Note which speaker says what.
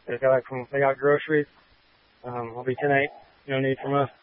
Speaker 1: They got groceries. I'll be 10-8. No need from us.